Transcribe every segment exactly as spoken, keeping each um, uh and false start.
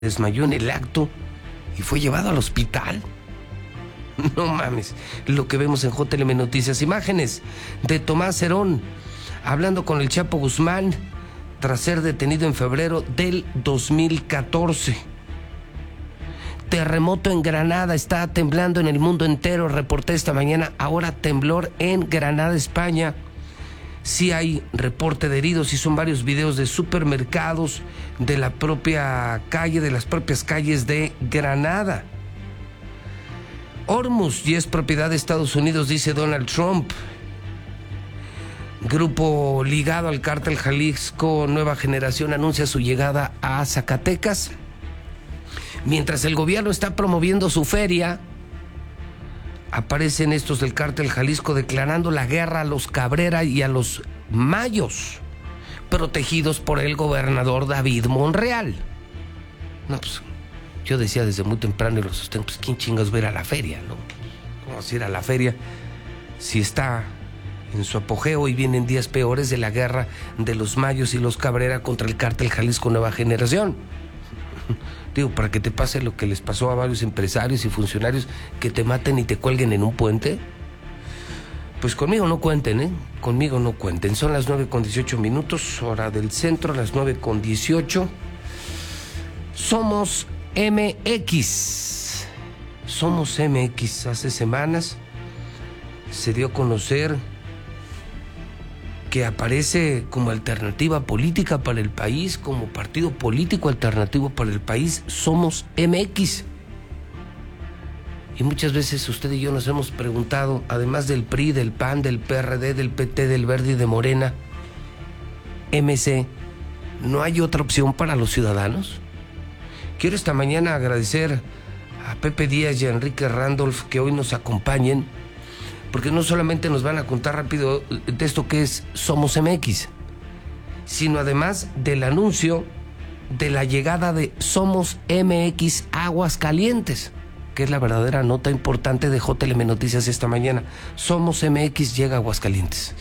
desmayó en el acto y fue llevado al hospital. No mames, lo que vemos en J L M Noticias. Imágenes de Tomás Herón hablando con el Chapo Guzmán tras ser detenido en febrero del dos mil catorce. Terremoto en Granada, está temblando en el mundo entero, reporté esta mañana. Ahora temblor en Granada, España. Sí hay reporte de heridos y son varios videos de supermercados, de la propia calle, de las propias calles de Granada. Hormuz ya es propiedad de Estados Unidos, dice Donald Trump. Grupo ligado al cártel Jalisco Nueva Generación anuncia su llegada a Zacatecas. Mientras el gobierno está promoviendo su feria, aparecen estos del cártel Jalisco declarando la guerra a los Cabrera y a los Mayos, protegidos por el gobernador David Monreal. No, pues yo decía desde muy temprano y lo sostengo, pues quién chingados va a ir a la feria, ¿no? ¿Cómo vas a ir a la feria si está en su apogeo y vienen días peores de la guerra de los Mayos y los Cabrera contra el cártel Jalisco Nueva Generación? Digo, para que te pase lo que les pasó a varios empresarios y funcionarios, que te maten y te cuelguen en un puente. Pues conmigo no cuenten, ¿eh? Conmigo no cuenten. Son las nueve con dieciocho minutos, hora del centro, las nueve con dieciocho. Somos M X. Somos M X. Hace semanas se dio a conocer que aparece como alternativa política para el país, como partido político alternativo para el país. Somos M X. Y muchas veces usted y yo nos hemos preguntado, además del P R I, del P A N, del P R D, del P T, del Verde y de Morena, M C, ¿no hay otra opción para los ciudadanos? Quiero esta mañana agradecer a Pepe Díaz y a Enrique Randolph que hoy nos acompañen, porque no solamente nos van a contar rápido de esto que es Somos M X, sino además del anuncio de la llegada de Somos M X a Aguascalientes, que es la verdadera nota importante de J L M Noticias esta mañana. Somos M X llega a Aguascalientes.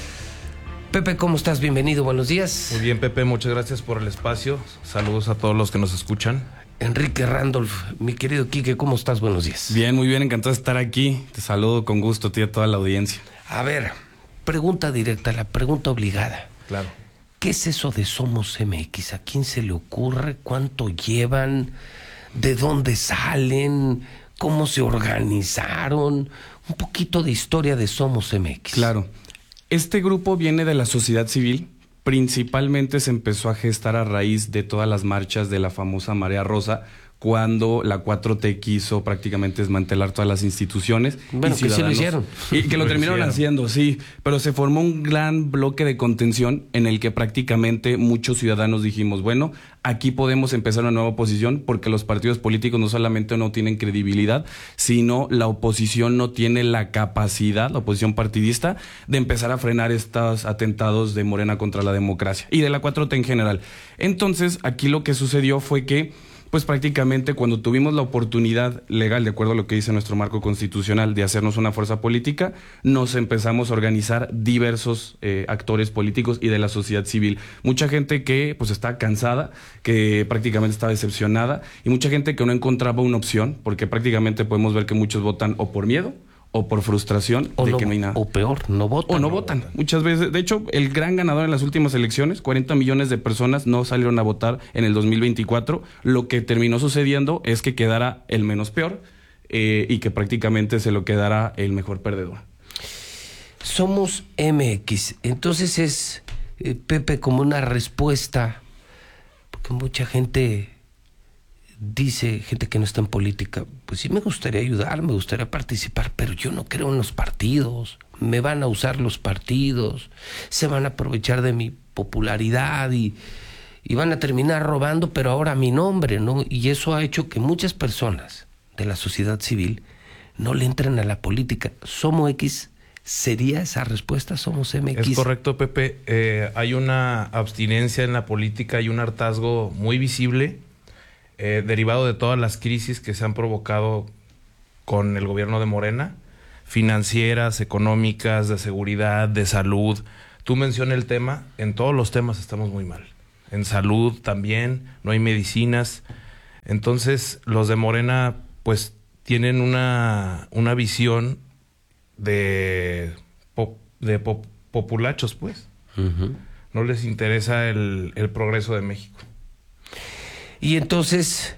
Pepe, ¿cómo estás? Bienvenido, buenos días. Muy bien, Pepe, muchas gracias por el espacio. Saludos a todos los que nos escuchan. Enrique Randolph, mi querido Quique, ¿cómo estás? Buenos días. Bien, muy bien, encantado de estar aquí. Te saludo con gusto a ti y a toda la audiencia. A ver, pregunta directa, la pregunta obligada. Claro. ¿Qué es eso de Somos M X? ¿A quién se le ocurre? ¿Cuánto llevan? ¿De dónde salen? ¿Cómo se organizaron? Un poquito de historia de Somos M X. Claro. Este grupo viene de la sociedad civil. Principalmente se empezó a gestar a raíz de todas las marchas de la famosa Marea Rosa, cuando la cuatro T quiso prácticamente desmantelar todas las instituciones. Bueno, y que sí lo hicieron. Y que lo terminaron haciendo, sí. Pero se formó un gran bloque de contención en el que prácticamente muchos ciudadanos dijimos, bueno, aquí podemos empezar una nueva oposición, porque los partidos políticos no solamente no tienen credibilidad, sino la oposición no tiene la capacidad, la oposición partidista, de empezar a frenar estos atentados de Morena contra la democracia y de la cuatro T en general. Entonces, aquí lo que sucedió fue que pues prácticamente cuando tuvimos la oportunidad legal, de acuerdo a lo que dice nuestro marco constitucional, de hacernos una fuerza política, nos empezamos a organizar diversos eh, actores políticos y de la sociedad civil. Mucha gente que pues está cansada, que prácticamente está decepcionada, y mucha gente que no encontraba una opción, porque prácticamente podemos ver que muchos votan o por miedo, o por frustración o de no, que no hay nada. O peor, no votan. O no, no votan. votan. Muchas veces, de hecho, el gran ganador en las últimas elecciones, cuarenta millones de personas no salieron a votar en el dos mil veinticuatro. Lo que terminó sucediendo es que quedara el menos peor eh, y que prácticamente se lo quedara el mejor perdedor. Somos M X. Entonces es, eh, Pepe, como una respuesta, porque mucha gente dice, gente que no está en política, pues sí me gustaría ayudar, me gustaría participar, pero yo no creo en los partidos, me van a usar los partidos, se van a aprovechar de mi popularidad y, y van a terminar robando, pero ahora mi nombre, ¿no? Y eso ha hecho que muchas personas de la sociedad civil no le entren a la política. Somos X, ¿sería esa respuesta? Somos M X. Es correcto, Pepe. Eh, hay una abstinencia en la política y un hartazgo muy visible, Eh, derivado de todas las crisis que se han provocado con el gobierno de Morena, financieras, económicas, de seguridad, de salud. Tú mencionas el tema, en todos los temas estamos muy mal. En salud también, no hay medicinas. Entonces, los de Morena, pues, tienen una, una visión de, pop, de pop, populachos, pues. Uh-huh. No les interesa el, el progreso de México. Y entonces,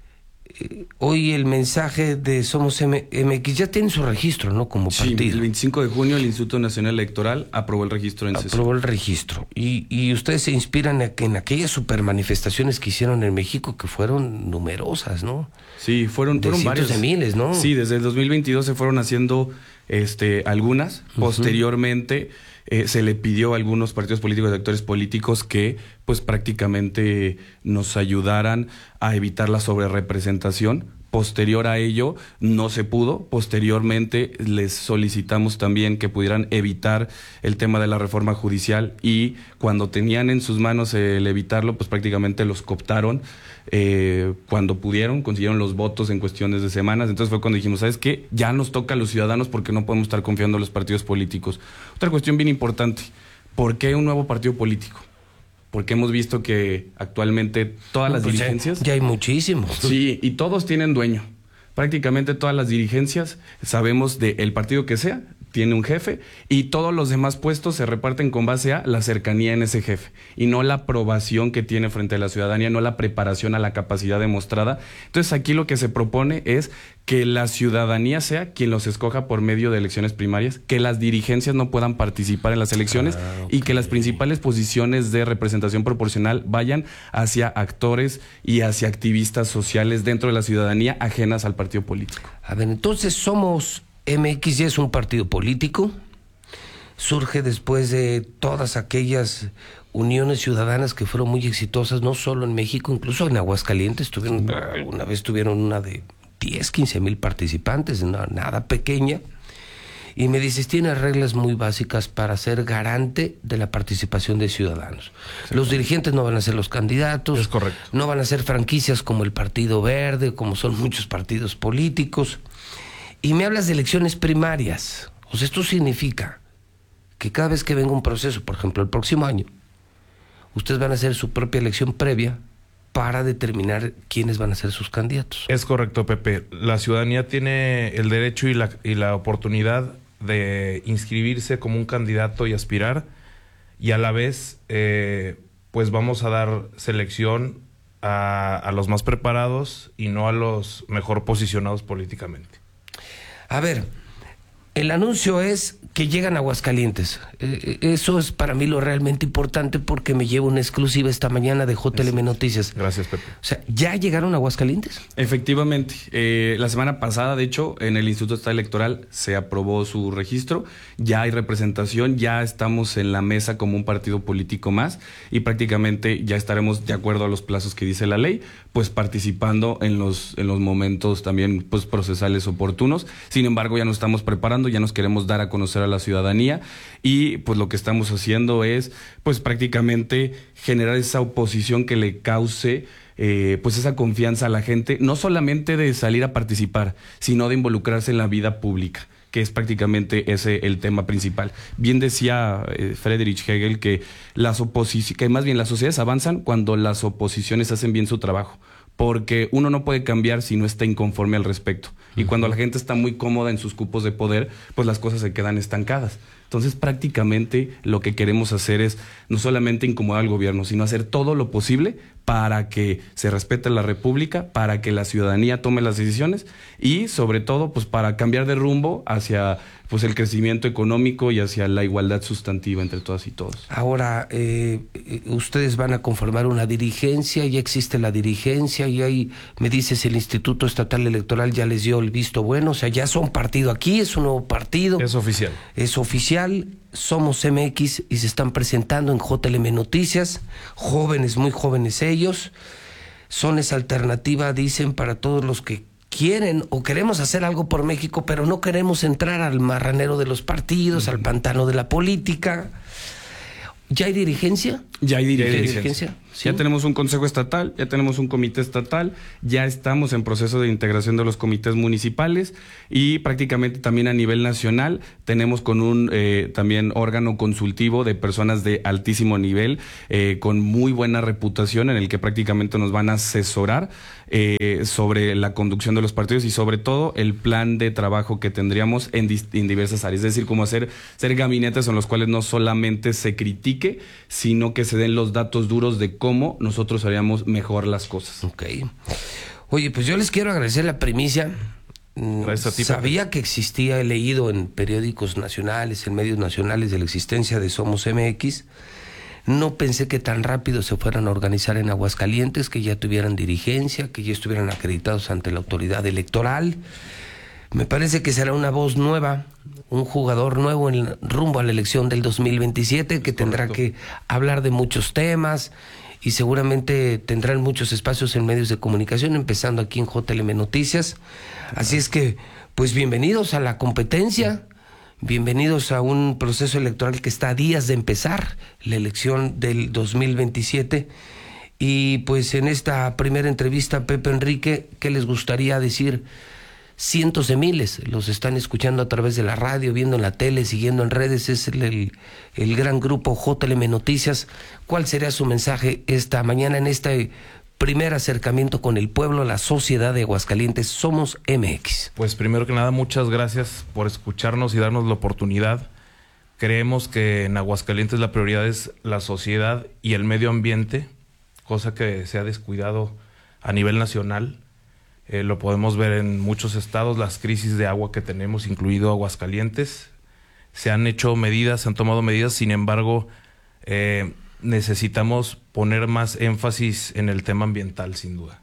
eh, hoy el mensaje de Somos M X ya tiene su registro, ¿no? Como partido. Sí, el veinticinco de junio el Instituto Nacional Electoral aprobó el registro en sesión. Aprobó el registro. Y, y ustedes se inspiran en aquellas supermanifestaciones que hicieron en México, que fueron numerosas, ¿no? Sí, fueron, de fueron cientos varios. de miles, ¿no? Sí, desde el dos mil veintidós se fueron haciendo este, algunas. Uh-huh. Posteriormente eh, se le pidió a algunos partidos políticos y actores políticos que pues prácticamente nos ayudaran a evitar la sobrerepresentación. Posterior a ello no se pudo. Posteriormente les solicitamos también que pudieran evitar el tema de la reforma judicial, y cuando tenían en sus manos el evitarlo, pues prácticamente los cooptaron. Eh, cuando pudieron, consiguieron los votos en cuestiones de semanas. Entonces fue cuando dijimos, ¿sabes qué? Ya nos toca a los ciudadanos, porque no podemos estar confiando en los partidos políticos. Otra cuestión bien importante: ¿por qué un nuevo partido político? Porque hemos visto que actualmente todas no, las pues dirigencias... Ya, ya hay muchísimos. Sí, y todos tienen dueño. Prácticamente todas las dirigencias, sabemos del partido que sea, tiene un jefe, y todos los demás puestos se reparten con base a la cercanía en ese jefe, y no la aprobación que tiene frente a la ciudadanía, no la preparación a la capacidad demostrada. Entonces aquí lo que se propone es que la ciudadanía sea quien los escoja por medio de elecciones primarias, que las dirigencias no puedan participar en las elecciones, ah, okay. y que las principales posiciones de representación proporcional vayan hacia actores y hacia activistas sociales dentro de la ciudadanía ajenas al partido político. A ver, entonces Somos M X ya es un partido político, surge después de todas aquellas uniones ciudadanas que fueron muy exitosas, no solo en México, incluso en Aguascalientes tuvieron, una vez tuvieron una de diez, quince mil participantes, no, nada pequeña. Y me dices, tiene reglas muy básicas para ser garante de la participación de ciudadanos. Sí, los dirigentes no van a ser los candidatos. Es correcto. No van a ser franquicias como el Partido Verde, como son muchos partidos políticos. Y me hablas de elecciones primarias. O sea, esto significa que cada vez que venga un proceso, por ejemplo, el próximo año, ustedes van a hacer su propia elección previa para determinar quiénes van a ser sus candidatos. Es correcto, Pepe. La ciudadanía tiene el derecho y la, y la oportunidad de inscribirse como un candidato y aspirar, y a la vez, eh, pues vamos a dar selección a, a los más preparados y no a los mejor posicionados políticamente. A ver, el anuncio es que llegan a Aguascalientes. Eh, eso es para mí lo realmente importante, porque me llevo una exclusiva esta mañana de J L M Noticias. Gracias, Pepe. O sea, ¿ya llegaron a Aguascalientes? Efectivamente. Eh, la semana pasada, de hecho, en el Instituto Estatal Electoral se aprobó su registro. Ya hay representación, ya estamos en la mesa como un partido político más, y prácticamente ya estaremos, de acuerdo a los plazos que dice la ley, pues participando en los, en los momentos también pues procesales oportunos. Sin embargo, ya nos estamos preparando, ya nos queremos dar a conocer a la ciudadanía, y pues lo que estamos haciendo es pues prácticamente generar esa oposición que le cause eh, pues esa confianza a la gente, no solamente de salir a participar, sino de involucrarse en la vida pública, que es prácticamente ese el tema principal. Bien decía eh, Friedrich Hegel que las oposiciones, que más bien las sociedades avanzan cuando las oposiciones hacen bien su trabajo, porque uno no puede cambiar si no está inconforme al respecto. Y cuando la gente está muy cómoda en sus cupos de poder, pues las cosas se quedan estancadas. Entonces, prácticamente lo que queremos hacer es no solamente incomodar al gobierno, sino hacer todo lo posible para que se respete la República, para que la ciudadanía tome las decisiones, y sobre todo pues para cambiar de rumbo hacia pues el crecimiento económico y hacia la igualdad sustantiva entre todas y todos. Ahora, eh, ustedes van a conformar una dirigencia, ya existe la dirigencia, y ahí me dices el Instituto Estatal Electoral ya les dio el visto bueno, o sea, ya son partido aquí, es un nuevo partido. Es oficial. Es oficial, Somos M X, y se están presentando en J L M Noticias, jóvenes, muy jóvenes ellos, son esa alternativa, dicen, para todos los que quieren o queremos hacer algo por México, pero no queremos entrar al marranero de los partidos, uh-huh. al pantano de la política. ¿Ya hay dirigencia? Ya hay dirigencia. ¿Ya hay dirigencia? ¿sí? Ya tenemos un consejo estatal, ya tenemos un comité estatal, ya estamos en proceso de integración de los comités municipales y prácticamente también a nivel nacional tenemos con un eh, también órgano consultivo de personas de altísimo nivel, eh, con muy buena reputación, en el que prácticamente nos van a asesorar eh, sobre la conducción de los partidos y sobre todo el plan de trabajo que tendríamos en, en diversas áreas, es decir, cómo hacer ser gabinetes en los cuales no solamente se critique, sino que se den los datos duros de cómo nosotros haríamos mejor las cosas. Ok. Oye, pues yo les quiero agradecer la primicia. Gracias a ti, Sabía Pepe. que existía, he leído en periódicos nacionales, en medios nacionales, de la existencia de Somos M X. No pensé que tan rápido se fueran a organizar en Aguascalientes, que ya tuvieran dirigencia, que ya estuvieran acreditados ante la autoridad electoral. Me parece que será una voz nueva, un jugador nuevo en rumbo a la elección del dos mil veintisiete, que tendrá que hablar de muchos temas y seguramente tendrán muchos espacios en medios de comunicación, empezando aquí en J L M Noticias. Así es que, pues bienvenidos a la competencia, bienvenidos a un proceso electoral que está a días de empezar, la elección del dos mil veintisiete. Y pues en esta primera entrevista, Pepe, Enrique, ¿qué les gustaría decir? Cientos de miles los están escuchando a través de la radio, viendo en la tele, siguiendo en redes. Es el, el, el gran grupo J L M Noticias. ¿Cuál sería su mensaje esta mañana en este primer acercamiento con el pueblo, la sociedad de Aguascalientes? Somos M X. Pues primero que nada, muchas gracias por escucharnos y darnos la oportunidad. Creemos que en Aguascalientes la prioridad es la sociedad y el medio ambiente, cosa que se ha descuidado a nivel nacional. Eh, lo podemos ver en muchos estados, las crisis de agua que tenemos, incluido Aguascalientes. Se han hecho medidas, se han tomado medidas, sin embargo, eh, necesitamos poner más énfasis en el tema ambiental, sin duda.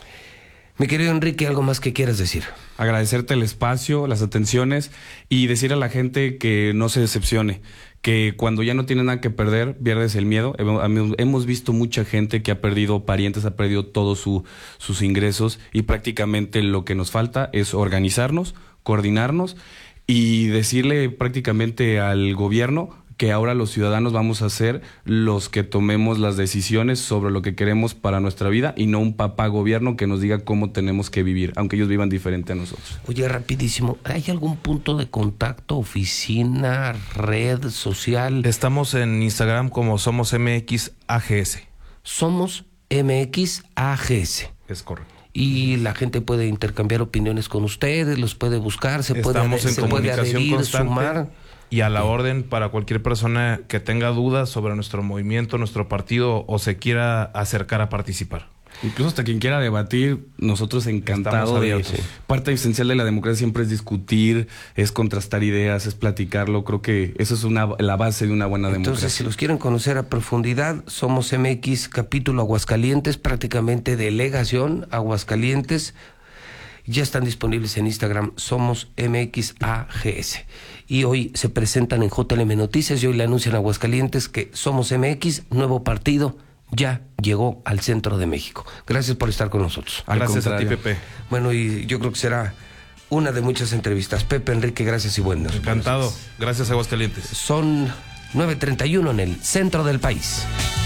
Mi querido Enrique, ¿algo más que quieras decir? Agradecerte el espacio, las atenciones y decir a la gente que no se decepcione, que cuando ya no tiene nada que perder, pierdes el miedo. Hemos visto mucha gente que ha perdido parientes, ha perdido todos su, sus ingresos y prácticamente lo que nos falta es organizarnos, coordinarnos y decirle prácticamente al gobierno que ahora los ciudadanos vamos a ser los que tomemos las decisiones sobre lo que queremos para nuestra vida y no un papá gobierno que nos diga cómo tenemos que vivir, aunque ellos vivan diferente a nosotros. Oye, rapidísimo, ¿hay algún punto de contacto, oficina, red social? Estamos en Instagram como Somos M X A G S. Somos M X A G S. Es correcto. Y la gente puede intercambiar opiniones con ustedes, los puede buscar, se puede, Estamos en se puede comunicación adherir, constante sumar. Y a la orden para cualquier persona que tenga dudas sobre nuestro movimiento, nuestro partido o se quiera acercar a participar. Incluso hasta quien quiera debatir, nosotros encantados de... Parte esencial de la democracia siempre es discutir, es contrastar ideas, es platicarlo. Creo que eso es una, la base de una buena Entonces, democracia. si los quieren conocer a profundidad, Somos M X, capítulo Aguascalientes, prácticamente delegación Aguascalientes. Ya están disponibles en Instagram, Somos M X A G S. Y hoy se presentan en J L M Noticias y hoy le anuncian a Aguascalientes que Somos M X, nuevo partido, ya llegó al centro de México. Gracias por estar con nosotros. Gracias a ti, Pepe. Bueno, y yo creo que será una de muchas entrevistas. Pepe, Enrique, gracias y buenas. Encantado. Gracias, Aguascalientes. Son nueve treinta y uno en el centro del país.